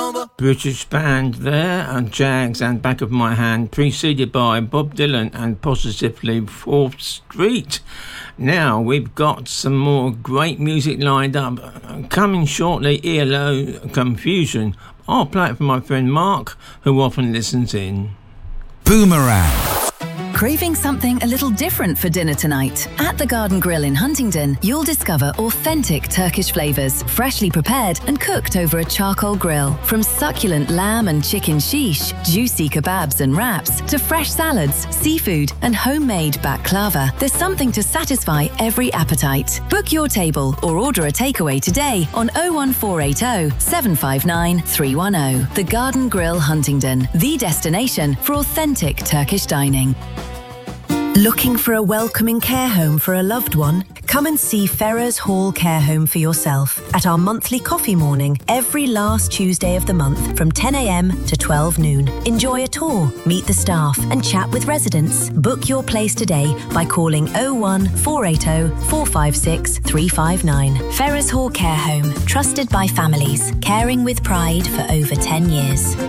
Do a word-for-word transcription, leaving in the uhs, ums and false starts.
British band there, and Jags and Back of My Hand, preceded by Bob Dylan and Positively fourth Street. Now we've got some more great music lined up. Coming shortly, E L O Confusion. I'll play it for my friend Mark, who often listens in. Boomerang. Craving something a little different for dinner tonight? At the Garden Grill in Huntingdon, you'll discover authentic Turkish flavours, freshly prepared and cooked over a charcoal grill. From succulent lamb and chicken shish, juicy kebabs and wraps, to fresh salads, seafood and homemade baklava, there's something to satisfy every appetite. Book your table or order a takeaway today on oh one four eight oh, seven five nine, three one oh. The Garden Grill Huntingdon, the destination for authentic Turkish dining. Looking for a welcoming care home for a loved one? Come and see Ferrers Hall Care Home for yourself at our monthly coffee morning every last Tuesday of the month from ten a.m. to twelve noon. Enjoy a tour, meet the staff and chat with residents. Book your place today by calling oh one four eight oh, four five six, three five nine. Ferrers Hall Care Home, trusted by families, caring with pride for over ten years.